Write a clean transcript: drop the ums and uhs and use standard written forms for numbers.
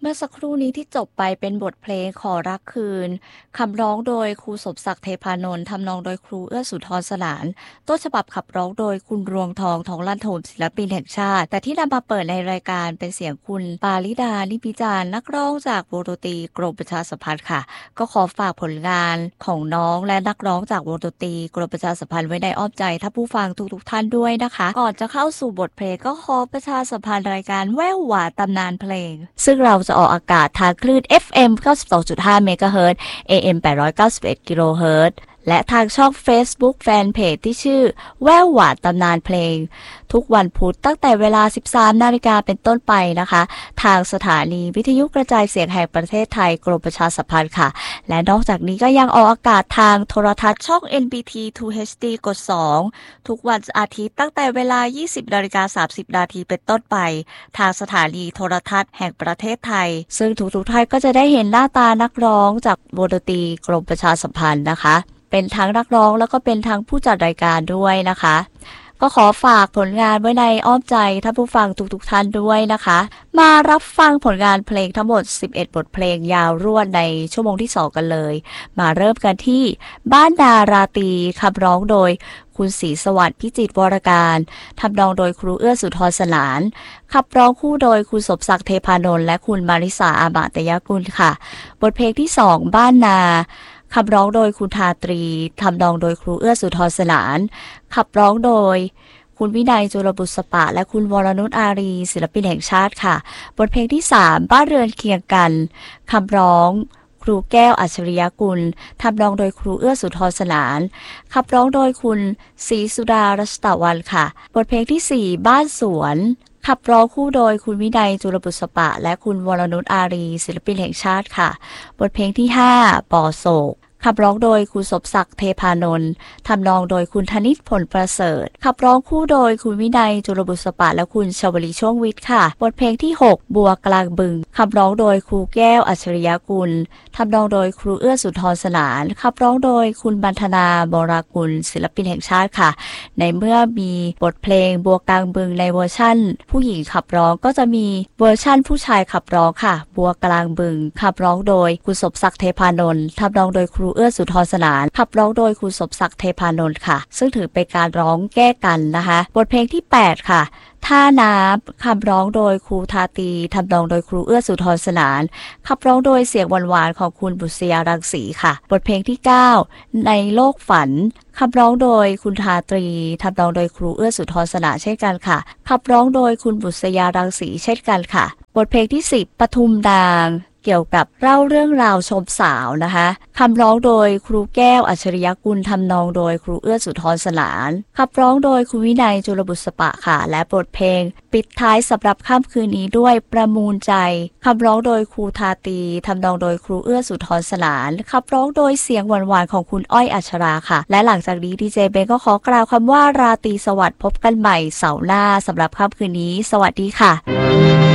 มื่อสักครู่นี้ที่จบไปเป็นบทเพลงขอรักคืนคำร้องโดยครูสมศักดิ์เทพานนท์ทำนองโดยครูเอื้อสุนทรสนานต้นฉบับขับร้องโดยคุณรวงทองทองลั่นธมศิลปินแห่งชาติแต่ที่นำมาเปิดในรายการเป็นเสียงคุณปาลิดานิพิจารณ์นักร้องจากวงดนตรีกรมประชาสัมพันธ์ค่ะก็ขอฝากผลงานของน้องและนักร้องจากวงดนตรีกรมประชาสัมพันธ์ไว้ในอ้อมใจท่านผู้ฟังทุกท่านด้วยนะคะก่อนจะเข้าสู่บทเพลงก็ขอประชาสัมพันธ์รายการแว่วหวาตำนานเพลงซึ่งเราจะออกอากาศทางคลื่น FM 92.5 เมกะเฮิรตซ์ AM 891 กิโลเฮิรตซ์และทางช่อง Facebook Fanpage ที่ชื่อแว่วหวาตำนานเพลงทุกวันพุธตั้งแต่เวลา 13 นาฬิกาเป็นต้นไปนะคะทางสถานีวิทยุกระจายเสียงแห่งประเทศไทยกรมประชาสัมพันธ์ค่ะและนอกจากนี้ก็ยังออกอากาศทางโทรทัศน์ช่อง NBT 2 HD กด 2 ทุกวันอาทิตย์ตั้งแต่เวลา 20 นาฬิกา 30 นาทีเป็นต้นไปทางสถานีโทรทัศน์แห่งประเทศไทยซึ่งทุกท่านก็จะได้เห็นหน้าตานักร้องจากวงดนตรีกรมประชาสัมพันธ์นะคะเป็นทั้งนักร้องแล้วก็เป็นทั้งผู้จัดรายการด้วยนะคะก็ขอฝากผลงานไว้ในอ้อมใจท่านผู้ฟังทุกท่านด้วยนะคะมารับฟังผลงานเพลงทั้งหมด11บทเพลงยาวรวดในชั่วโมงที่2กันเลยมาเริ่มกันที่บ้านนาราตรีขับร้องโดยคุณศรีสวัสดิ์พิจิตรวรการทำนองโดยครูเอื้อสุนทรสนานขับร้องคู่โดยคุณสมศักดิ์เทพานนท์และคุณมาริสาอามาตยกุลค่ะบทเพลงที่2บ้านนาขับร้องโดยคุณทาตรีทำนองโดยครูเอื้อสุนทรสนานขับร้องโดยคุณวินัยจุลบุษปะและคุณวรนุชอารีศิลปินแห่งชาติค่ะบทเพลงที่3บ้านเรือนเคียงกันขับร้องครูแก้วอัจฉริยกุลทำนองโดยครูเอื้อสุนทรสนานขับร้องโดยคุณศรีสุดารัชตะวันค่ะบทเพลงที่4บ้านสวนขับร้องคู่โดยคุณวินัยจุลบุษปะและคุณวรนุชอารีศิลปินแห่งชาติค่ะบทเพลงที่5ป่อโศกขับร้องโดยคุณสมศักดิ์เทพานนท์ทำนองโดยคุณธนิตผลประเสริฐขับร้องคู่โดยคุณวินัยจุลบุษปะและคุณชวลีช่วงวิทย์ค่ะบทเพลงที่6บัวกลางบึงขับร้องโดยครูแก้วอัจฉริยกุลทำนองโดยครูเอื้อสุนทรสนานขับร้องโดยคุณบรรธนาบรากุลศิลปินแห่งชาติค่ะในเมื่อมีบทเพลงบัวกลางบึงในเวอร์ชั่นผู้หญิงขับร้องก็จะมีเวอร์ชั่นผู้ชายขับร้องค่ะบัวกลางบึงขับร้องโดยคุณสมศักดิ์เทพานนท์ทำนองโดยครูเอื้อสุนทรสนานขับร้องโดยคุณสมศักดิ์เทพานนท์ค่ะซึ่งถือเป็นการร้องแก้กันนะคะบทเพลงที่8ค่ะท่าน้ำขับร้องโดยครูทาตีทำนองโดยครูเอื้อสุนทรสนานขับร้องโดยเสียงหวานๆของคุณบุษยารังสีค่ะบทเพลงที่9ในโลกฝันขับร้องโดยคุณทาตรีทำนองโดยครูเอื้อสุนทรสนานเช่นกันค่ะขับร้องโดยคุณบุษยารังสีเช่นกันค่ะบทเพลงที่10ปทุมนางเกี่ยวกับเล่าเรื่องราวชมสาวนะคะคำร้องโดยครูแก้วอัจฉริยกุลทำนองโดยครูเอื้อสุนทรสนานขับร้องโดยคุณวินัยจุลบุษปะค่ะและบทเพลงปิดท้ายสำหรับค่ำคืนนี้ด้วยประมูลใจคำร้องโดยครูทาตีทำนองโดยครูเอื้อสุนทรสนานขับร้องโดยเสียงหวานๆของคุณอ้อยอัชราค่ะและหลังจากนี้ดีเจเบนก็ขอกล่าวคำว่าราตรีสวัสดิ์พบกันใหม่เสาร์หน้าสำหรับค่ำคืนนี้สวัสดีค่ะ